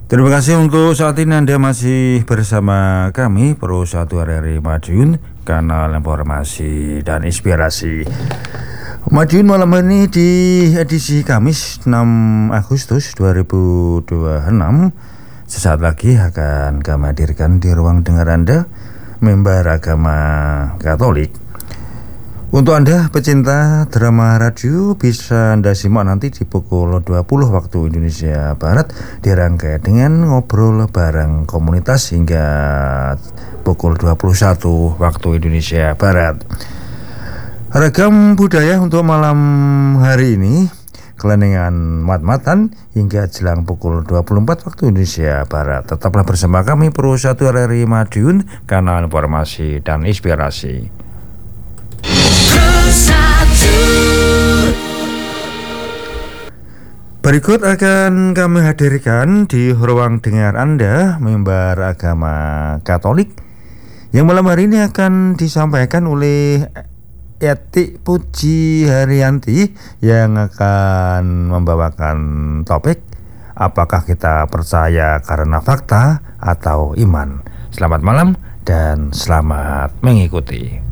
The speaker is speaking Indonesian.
Terima kasih untuk saat ini Anda masih bersama kami Pro 1 RRI Madiun, kanal informasi dan inspirasi Madiun malam ini di edisi Kamis 6 Agustus 2026. Sesaat lagi akan kami hadirkan di ruang dengar Anda member agama Katolik. Untuk Anda pecinta drama radio, bisa Anda simak nanti di pukul 20 waktu Indonesia Barat, dirangkai dengan ngobrol bareng komunitas hingga pukul 21 waktu Indonesia Barat. Ragam budaya untuk malam hari ini, kelenengan mat-matan hingga jelang pukul 24 waktu Indonesia Barat. Tetaplah bersama kami Pro 1 RRI Madiun, kanal informasi dan inspirasi. Berikut akan kami hadirkan di ruang dengar Anda member agama Katolik yang malam hari ini akan disampaikan oleh Eti Puji Haryanti yang akan membawakan topik apakah kita percaya karena fakta atau iman. Selamat malam dan selamat mengikuti.